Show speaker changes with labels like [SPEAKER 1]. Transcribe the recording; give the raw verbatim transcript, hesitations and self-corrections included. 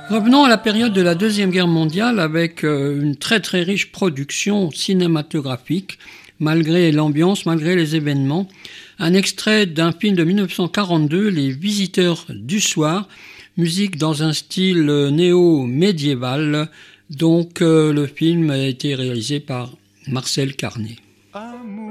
[SPEAKER 1] Revenons à la période de la Deuxième Guerre mondiale avec euh, une très très riche production cinématographique, malgré l'ambiance, malgré les événements. Un extrait d'un film de dix-neuf cent quarante-deux, Les Visiteurs du Soir, musique dans un style néo-médiéval. Donc euh, le film a été réalisé par Marcel Carné.